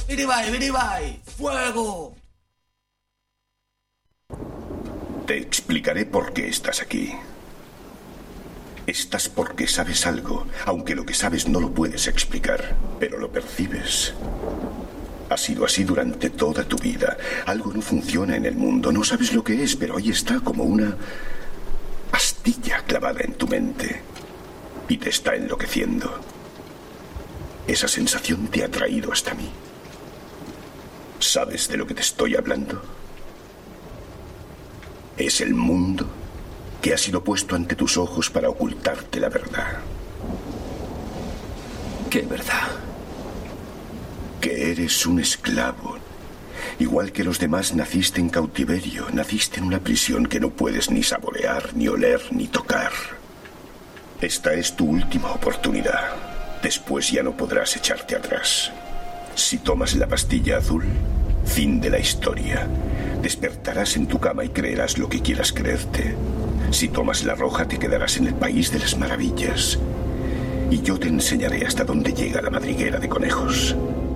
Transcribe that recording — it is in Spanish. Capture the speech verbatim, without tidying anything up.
¡Biribai, biribai! ¡Fuego! Te explicaré por qué estás aquí. Estás porque sabes algo, aunque lo que sabes no lo puedes explicar, pero lo percibes. Ha sido así durante toda tu vida. Algo no funciona en el mundo, no sabes lo que es, pero ahí está como una astilla clavada en tu mente y te está enloqueciendo. Esa sensación te ha traído hasta mí. ¿Sabes de lo que te estoy hablando? Es el mundo que ha sido puesto ante tus ojos para ocultarte la verdad. ¿Qué verdad? Que eres un esclavo. Igual que los demás, naciste en cautiverio, naciste en una prisión que no puedes ni saborear, ni oler, ni tocar. Esta es tu última oportunidad. Después ya no podrás echarte atrás. Si tomas la pastilla azul, fin de la historia. Despertarás en tu cama y creerás lo que quieras creerte. Si tomas la roja, te quedarás en el país de las maravillas. Y yo te enseñaré hasta dónde llega la madriguera de conejos.